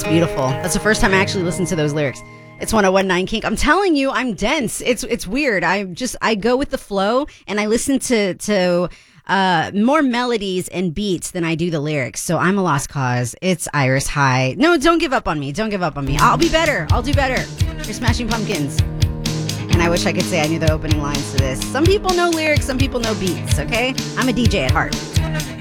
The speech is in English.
beautiful. That's the first time I actually listened to those lyrics. It's 101.9 Kink. I'm telling you, I'm dense. It's weird. I go with the flow and I listen to more melodies and beats than I do the lyrics. So I'm a lost cause. It's Iris High. No, don't give up on me. Don't give up on me. I'll be better. I'll do better. You're Smashing Pumpkins. And I wish I could say I knew the opening lines to this. Some people know lyrics, some people know beats, okay? I'm a DJ at heart.